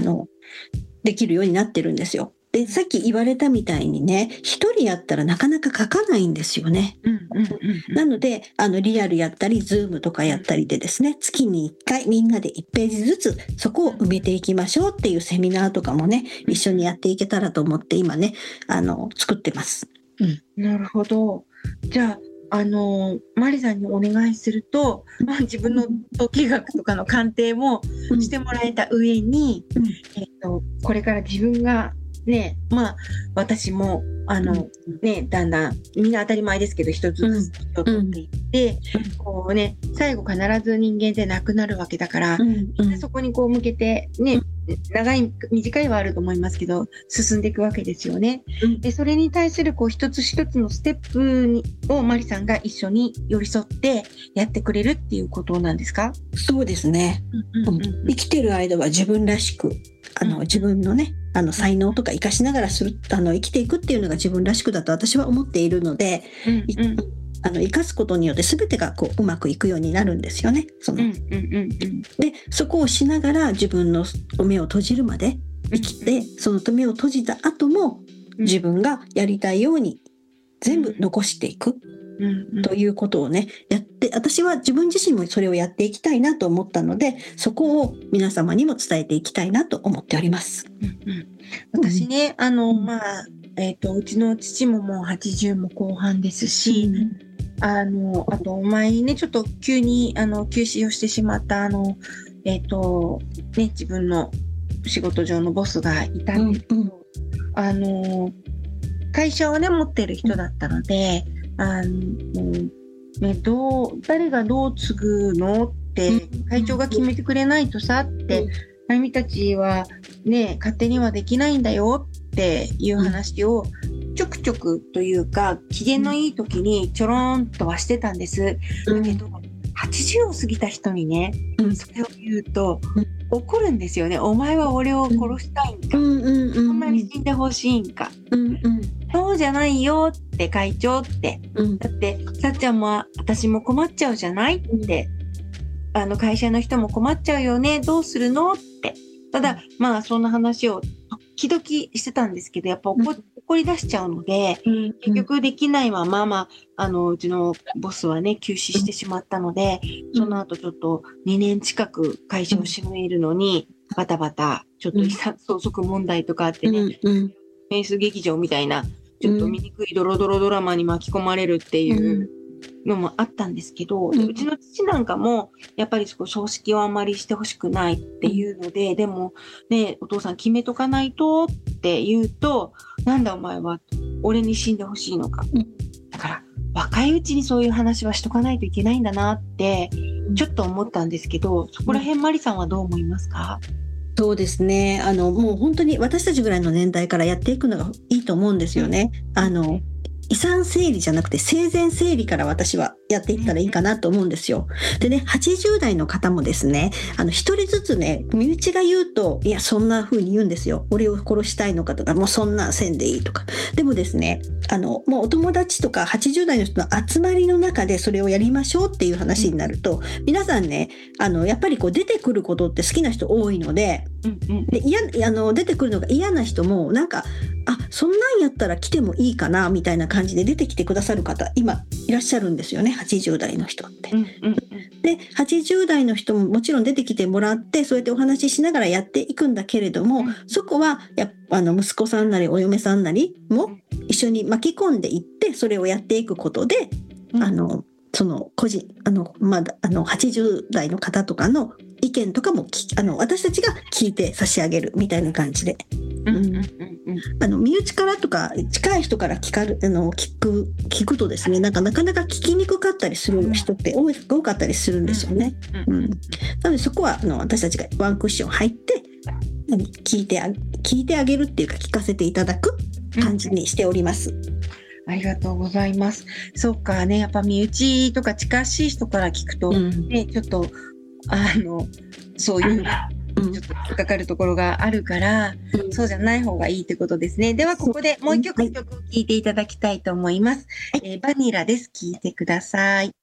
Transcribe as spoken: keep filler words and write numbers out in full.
のできるようになってるんですよ。で、さっき言われたみたいにね、一人やったらなかなか書かないんですよね。 うんうんうんうんなので、あの、リアルやったり、ズームとかやったりでですね、月にいっかいみんなでいちページずつ、そこを埋めていきましょうっていうセミナーとかもね、一緒にやっていけたらと思って今ね、あの、作ってます。うん。 なるほど。じゃあ、あの、マリさんにお願いすると、まあ、自分の統計学とかの鑑定もうんしてもらえた上に、 うんえっと、これから自分がね、まあ、私も、あの、ね、だんだん、みんな当たり前ですけど、一つずつ年を取っていって、こうね、最後必ず人間ってなくなるわけだから、 うんうんそこにこう向けて、ね、長い、短いはあると思いますけど、進んでいくわけですよね。 うんで、それに対するこう一つ一つのステップにをマリさんが一緒に寄り添ってやってくれるっていうことなんですか？ そうですね。 うんうんうん生きてる間は自分らしく、あの、 うん自分のね、あの、才能とか活かしながらする、あの、生きていくっていうのが自分らしくだと私は思っているので、いうんうんあの、生かすことによって全てがこう、うまくいくようになるんですよね。その、 うんうんうんうんで、そこをしながら自分の目を閉じるまで生きて、その目を閉じた後も自分がやりたいように全部残していくうんうんということをね、やって、私は自分自身もそれをやっていきたいなと思ったので、そこを皆様にも伝えていきたいなと思っております。 うんうん私ね、あの、まあ、えっと、うちの父ももうはちじゅうも後半ですし、あの、あと、前にね、ちょっと急に、あの、休止をしてしまった、あの、えっと、ね、自分の仕事上のボスがいたんですけど、 うんうんあの、会社をね、持ってる人だったので、あの、ね、どう、誰がどう継ぐのって、会長が決めてくれないとさ、って、あゆみたちはね、勝手にはできないんだよっていう話を、ちょくちょくというか、機嫌のいい時にちょろんとはしてたんです。だけど、はちじゅうを過ぎた人にね、 うんそれを言うとうん、 怒るんですよね。お前は俺を殺したいんか。 うんうんうんそんなに死んでほしいんか。 うんうんそうじゃないよって会長って。 うんだって、さっちゃんも私も困っちゃうじゃないって。あの会社の人も困っちゃうよね。どうするのって。ただ、まあそんな話を時々してたんですけど、やっぱ怒怒り出しちゃうので、 うん結局できないまま、まあ、あの、うちのボスはね、休止してしまったので、その後ちょっとにねん近く会社を閉めるのに、バタバタ、ちょっと遺産相続問題とかあってうね、 んうんフェイス劇場みたいな、ちょっと醜いドロドロドラマに巻き込まれるっていうのもあったんですけど、 うんでうちの父なんかも、やっぱりそこ葬式をあんまりしてほしくないっていうので、でもね、お父さん決めとかないとって言うと、なんだお前は、俺に死んでほしいのか。 うんだから、若いうちにそういう話はしとかないといけないんだなって、ちょっと思ったんですけど、そこら辺マリさんはどう思いますか？ そうですね。あの、もう本当に私たちぐらいの年代からやっていくのがいいと思うんですよね。あの、遺産整理じゃなくて生前整理から私はやっていったらいいかなと思うんですよ。でね、はちじゅう代の方もですね、あの、一人ずつね、身内が言うと、いや、そんな風に言うんですよ。俺を殺したいのかとか、もうそんなせんでいいとか。でもですね、あの、もうお友達とかはちじゅう代の人の集まりの中でそれをやりましょうっていう話になると、皆さんね、あの、やっぱりこう出てくることって好きな人多いので、 うんうんで嫌あの出てくるのが嫌な人もなんかあそんなんやったら来てもいいかなみたいな感じで出てきてくださる方今いらっしゃるんですよね、はちじゅう代の人って。 うんうんではちじゅう代の人ももちろん出てきてもらってそうやってお話ししながらやっていくんだけれども、 うんそこはやあの息子さんなりお嫁さんなりも一緒に巻き込んでいってそれをやっていくことで、 うんあのその個人あのまだあのはちじゅう代の方とかの意見とかもきあの私たちが聞いて差し上げるみたいな感じで、 うんうんうんうんあの身内からとか近い人から聞かるあの聞く聞くとですね、なんかなかなか聞きにくかったりする人って多い多かったりするんですよね。 うんうん、なのでそこはあの私たちがワンクッション入ってあの聞いてあ聞いてあげるっていうか聞かせていただく感じにしております。 ありがとうございます。そうかね、やっぱ身内とか近しい人から聞くと、 うんね、ちょっと、あの、そういう、 うんちょっと引っかかるところがあるから、 うんそうじゃない方がいいってことですね。では、ここでもう一曲はい曲を聴いていただきたいと思います。えーバニラです。聴いてください。